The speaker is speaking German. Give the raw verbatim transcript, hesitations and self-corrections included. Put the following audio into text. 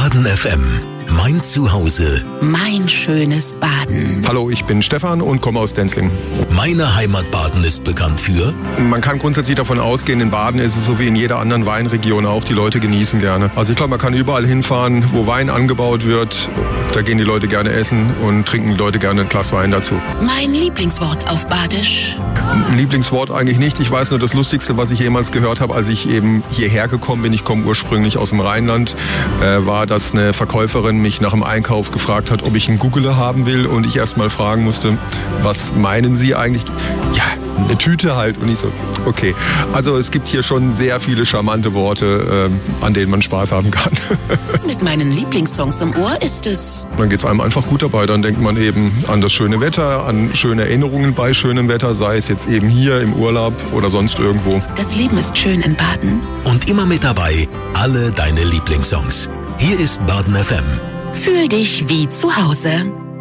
Baden F M. Mein Zuhause. Mein schönes Baden. Hallo, ich bin Stefan und komme aus Denzling. Meine Heimat Baden ist bekannt für... Man kann grundsätzlich davon ausgehen, in Baden ist es so wie in jeder anderen Weinregion auch, die Leute genießen gerne. Also ich glaube, man kann überall hinfahren, wo Wein angebaut wird. Da gehen die Leute gerne essen und trinken die Leute gerne ein Glas Wein dazu. Mein Lieblingswort auf Badisch. Ein Lieblingswort eigentlich nicht. Ich weiß nur, das Lustigste, was ich jemals gehört habe, als ich eben hierher gekommen bin, ich komme ursprünglich aus dem Rheinland, äh, war, dass eine Verkäuferin mich nach dem Einkauf gefragt hat, ob ich einen Guggele haben will und ich erst mal fragen musste, was meinen Sie eigentlich? Ja, eine Tüte halt. Und ich so, okay. Also es gibt hier schon sehr viele charmante Worte, äh, an denen man Spaß haben kann. Mit meinen Lieblingssongs im Ohr ist es... Dann geht es einem einfach gut dabei. Dann denkt man eben an das schöne Wetter, an schöne Erinnerungen bei schönem Wetter, sei es jetzt eben hier im Urlaub oder sonst irgendwo. Das Leben ist schön in Baden. Und immer mit dabei alle deine Lieblingssongs. Hier ist Baden F M. Fühl dich wie zu Hause.